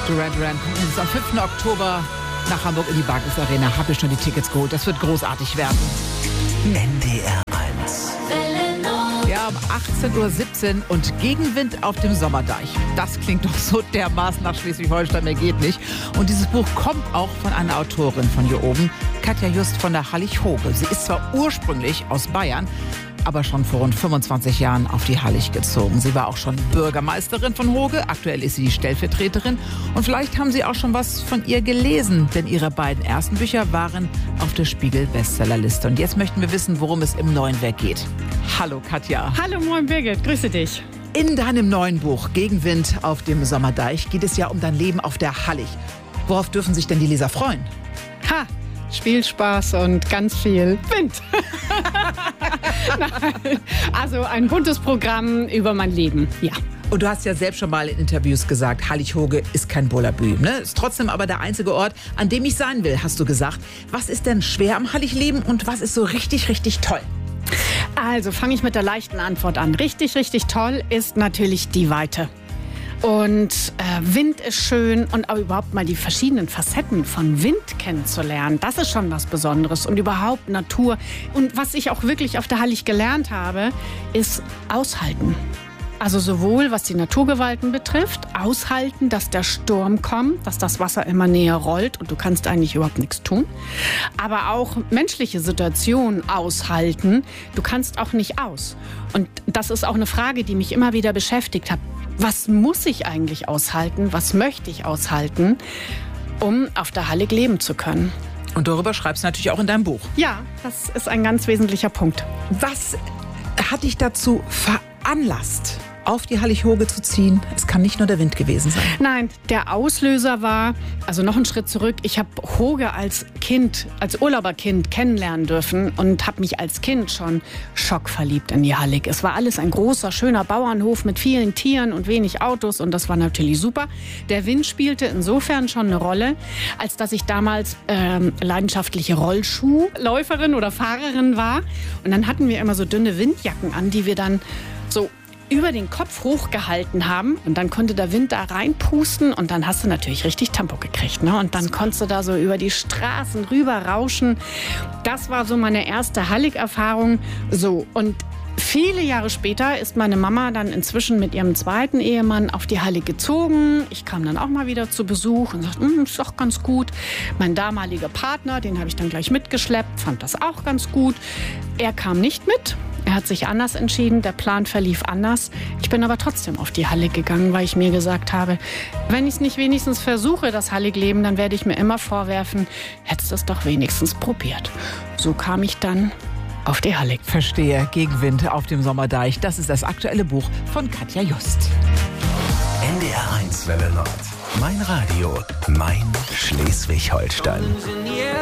Duran Duran kommt jetzt am 5. Oktober nach Hamburg in die Barclays Arena. Habt ihr schon die Tickets geholt? Das wird großartig werden. NDR 1. Ja, um 18:17 Uhr und Gegenwind auf dem Sommerdeich. Das klingt doch so dermaßen nach Schleswig-Holstein, mehr geht nicht. Und dieses Buch kommt auch von einer Autorin von hier oben, Katja Just von der Hallig-Hoge. Sie ist zwar ursprünglich aus Bayern, aber schon vor rund 25 Jahren auf die Hallig gezogen. Sie war auch schon Bürgermeisterin von Hoge. Aktuell ist sie die Stellvertreterin. Und vielleicht haben Sie auch schon was von ihr gelesen, denn ihre beiden ersten Bücher waren auf der Spiegel-Bestsellerliste. Und jetzt möchten wir wissen, worum es im neuen Werk geht. Hallo Katja. Hallo, moin Birgit, grüße dich. In deinem neuen Buch Gegenwind auf dem Sommerdeich geht es ja um dein Leben auf der Hallig. Worauf dürfen sich denn die Leser freuen? Ha, Spielspaß und ganz viel Wind. Nein, also ein buntes Programm über mein Leben, ja. Und du hast ja selbst schon mal in Interviews gesagt, Hallig-Hoge ist kein Bullabü, ne? Ist trotzdem aber der einzige Ort, an dem ich sein will, hast du gesagt. Was ist denn schwer am Hallig-Leben und was ist so richtig, richtig toll? Also fange ich mit der leichten Antwort an. Richtig, richtig toll ist natürlich die Weite. Und Wind ist schön und auch überhaupt mal die verschiedenen Facetten von Wind kennenzulernen, das ist schon was Besonderes und überhaupt Natur. Und was ich auch wirklich auf der Hallig gelernt habe, ist aushalten. Also sowohl was die Naturgewalten betrifft, aushalten, dass der Sturm kommt, dass das Wasser immer näher rollt und du kannst eigentlich überhaupt nichts tun. Aber auch menschliche Situationen aushalten, du kannst auch nicht aus. Und das ist auch eine Frage, die mich immer wieder beschäftigt hat. Was muss ich eigentlich aushalten? Was möchte ich aushalten, um auf der Hallig leben zu können? Und darüber schreibst du natürlich auch in deinem Buch. Ja, das ist ein ganz wesentlicher Punkt. Was hat dich dazu veranlasst, auf die Hallig-Hoge zu ziehen? Es kann nicht nur der Wind gewesen sein. Nein, der Auslöser war, also noch einen Schritt zurück, ich habe Hoge als Kind, als Urlauberkind kennenlernen dürfen und habe mich als Kind schon schockverliebt in die Hallig. Es war alles ein großer, schöner Bauernhof mit vielen Tieren und wenig Autos und das war natürlich super. Der Wind spielte insofern schon eine Rolle, als dass ich damals leidenschaftliche Rollschuhläuferin oder Fahrerin war. Und dann hatten wir immer so dünne Windjacken an, die wir dann so über den Kopf hochgehalten haben und dann konnte der Wind da reinpusten und dann hast du natürlich richtig Tempo gekriegt, ne? Und dann konntest du da so über die Straßen rüber rauschen. Das war so meine erste Hallig-Erfahrung. So, und viele Jahre später ist meine Mama dann inzwischen mit ihrem zweiten Ehemann auf die Hallig gezogen. Ich kam dann auch mal wieder zu Besuch und sagte, ist doch ganz gut. Mein damaliger Partner, den habe ich dann gleich mitgeschleppt, fand das auch ganz gut. Er kam nicht mit. Er hat sich anders entschieden, der Plan verlief anders. Ich bin aber trotzdem auf die Hallig gegangen, weil ich mir gesagt habe, wenn ich es nicht wenigstens versuche, das Hallig-Leben, dann werde ich mir immer vorwerfen, hättest du es doch wenigstens probiert. So kam ich dann auf die Hallig. Verstehe, Gegenwind auf dem Sommerdeich. Das ist das aktuelle Buch von Katja Just. NDR 1 Welle Nord. Mein Radio, mein Schleswig-Holstein.